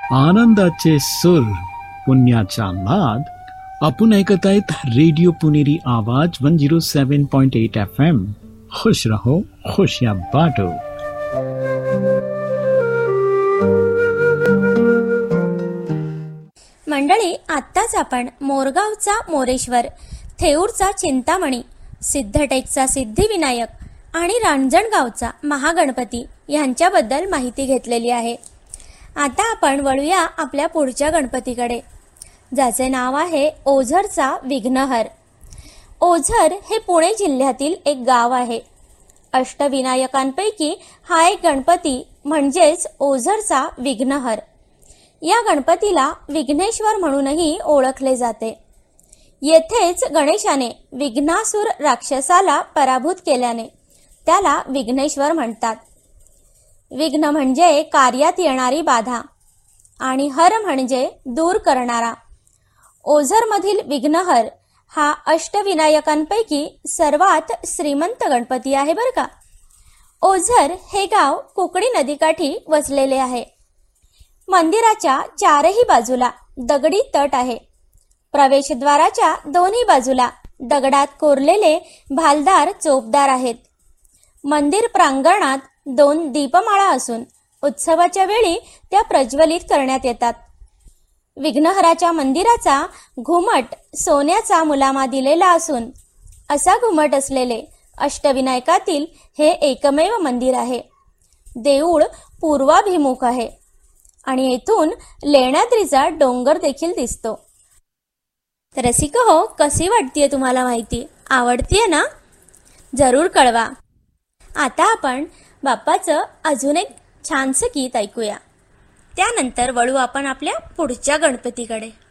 आनंदाचे सूर पुण्याचा नाद आपण ऐकत आहेत रेडिओ पुणेरी आवाज 107.8 FM. खुश रहो खुशियां बांटो. मंडळी, आत्ताच आपण मोरगावचा मोरेश्वर, थेऊरचा चिंतामणी, सिद्धटेकचा सिद्धिविनायक आणि रांजणगावचा महागणपती यांच्याबद्दल माहिती घेतलेली आहे. आता आपण वळूया आपल्या पुढच्या गणपतीकडे, ज्याचे नाव आहे ओझरचा विघ्नहर. ओझर हे पुणे जिल्ह्यातील एक गाव आहे. अष्टविनायकांपैकी हा एक गणपती म्हणजेच ओझरचा विघ्नहर. या गणपतीला विघ्नेश्वर म्हणूनही ओळखले जाते. येथेच गणेशाने विघ्नासूर राक्षसाला पराभूत केल्याने त्याला विघ्नेश्वर म्हणतात. विघ्न म्हणजे कार्यात येणारी बाधा आणि हर म्हणजे दूर करणारा. ओझरमधील विघ्नहर हा अष्टविनायकांपैकी सर्वात श्रीमंत गणपती आहे बरं का. ओझर हे गाव कोकणी नदीकाठी वसलेले आहे. मंदिराच्या चारही बाजूला दगडी तट आहे. प्रवेशद्वाराच्या दोन्ही बाजूला दगडात कोरलेले भालदार चोपदार आहेत. मंदिर प्रांगणात 2 दीपमाळा असून उत्सवाच्या वेळी त्या प्रज्वलित करण्यात येतात. विघ्नहराच्या मंदिराचा घुमट सोन्याचा मुलामा दिलेला असून असा घुमट असलेले अष्टविनायकातील हे एकमेव मंदिर आहे. देऊळ पूर्वाभिमुख आहे आणि येथून लेण्याद्रीचा डोंगर देखील दिसतो. रसिक हो, कशी वाटतेय तुम्हाला माहिती? आवडतीये ना? जरूर कळवा. आता आपण बाप्पाचं अजून एक छानसं गीत ऐकूया. त्यानंतर वळू आपण आपल्या पुढच्या गणपतीकडे.